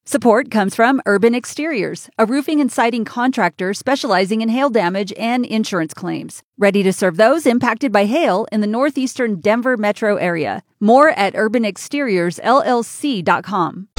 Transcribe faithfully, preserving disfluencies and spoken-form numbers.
Support comes from Urban Exteriors, a roofing and siding contractor specializing in hail damage and insurance claims. Ready to serve those impacted by hail in the northeastern Denver metro area. More at urban exteriors l l c dot com.